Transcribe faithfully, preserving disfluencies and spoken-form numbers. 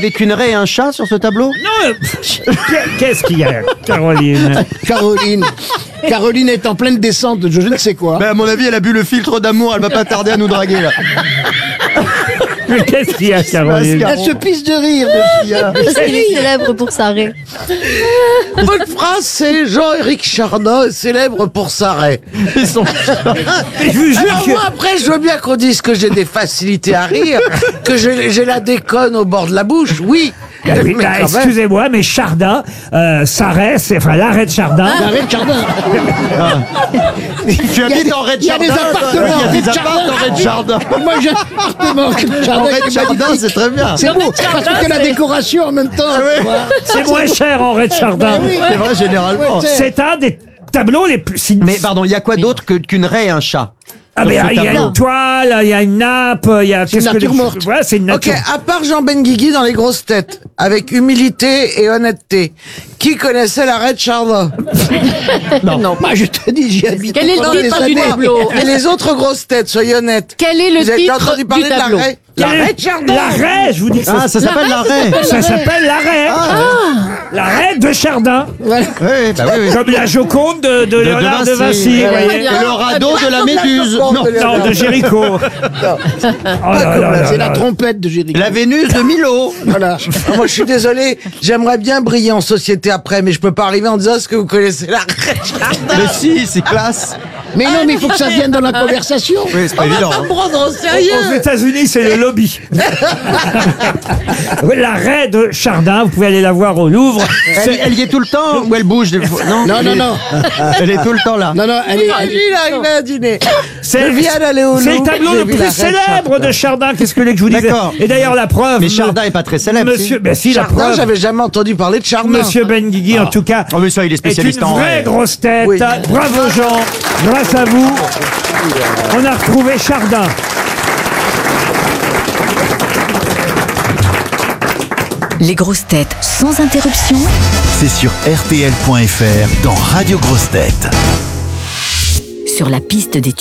avec une raie et un chat sur ce tableau? Non, euh, qu'est-ce qu'il y a, Caroline? Caroline. Caroline est en pleine descente de je ne sais quoi. Ben, à mon avis, elle a bu le filtre d'amour, elle va pas tarder à nous draguer, là. Mais qu'est-ce qu'il y a, Caroline? Elle se pisse de rire, de Sia. Parce qu'il est célèbre pour sa raie. Votre phrase, c'est Jean-Éric Chardin est célèbre pour sa raie. Ils sont... Mais je vous jure Alors que... moi, après, je veux bien qu'on dise que j'ai des facilités à rire, que j'ai j'ai la déconne au bord de la bouche, oui. Ah oui, Mais bah, quand même. excusez-moi, mais Chardin, euh, sa raie, c'est, enfin, l'arrêt de Chardin. Arrête, Chardin. Tu habites en raie de Il y a des jardin? appartements Il y a des en raie de appartements en raie de jardin. Moi, j'ai un appartement de En raie de jardin. jardin, c'est très bien. C'est beau, parce que la décoration en même temps. tu vois. C'est moins cher en raie de Chardin. C'est vrai, généralement. Ouais, C'est un des tableaux les plus... si- Mais pardon, il y a quoi d'autre que- qu'une raie et un chat? Ah, mais Dans ce il y a tableau. une toile, il y a une nappe, il y a... C'est une qu'est-ce que nature les- morte. Voilà, c'est une Ok, nature. à part Jean Benguigui dans Les Grosses Têtes, avec humilité et honnêteté, qui connaissait la raie de Chardin? Non, moi je te dis, j'y habite. Quel est le pendant des titre du années. tableau? Et les autres grosses têtes, soyez honnêtes. Quel est le Vous avez déjà titre entendu parler du de la tableau? raie? La Quelle est- raie de Chardin. La raie, je vous dis que Ah, ça, ça s'appelle la raie. ça s'appelle la raie. La raie de Chardin. Voilà. Oui, bah oui, oui. Comme la Joconde de, de Léonard de Vinci, vous ouais. voyez. Et le radeau de la méduse. Joconde Non, de Léonard. Non, de Géricault. Oh là là là C'est là. la trompette de Jéricho. la Vénus de Milo. Voilà. Ah, moi, je suis désolé, j'aimerais bien briller en société après, mais je peux pas arriver en disant est-ce que vous connaissez la raie de Chardin? Mais si, c'est classe. Mais non, mais il faut que ça vienne dans la conversation. Oui, c'est pas On va évident. pas hein. me prendre au Aux sérieux. États-Unis, c'est le lobby. La raie de Chardin, vous pouvez aller la voir au Louvre. Elle, elle y est tout le temps ou elle bouge des fois? Non, Non, elle non, est- non. Elle est tout le temps là. Non, non, elle est. elle est- Lui, il arrive à dîner. C'est Je viens d'aller au c'est le Louvre, tableau j'ai le vu plus la reine célèbre Chardin. de Chardin. Qu'est-ce que vous voulez que je vous dise? D'accord. Et d'ailleurs, la preuve. Mais Chardin est pas très célèbre. Monsieur, si. ben si, la Chardin, preuve. j'avais jamais entendu parler de Chardin. Monsieur Benguigui, en tout cas, Oh, mais ça, il est est spécialiste une en vraie raie. grosse tête. Oui. Bravo Jean. Grâce à vous, on a retrouvé Chardin. Les grosses têtes sans interruption. C'est sur R T L point F R dans Radio Grosses Têtes. Sur la piste des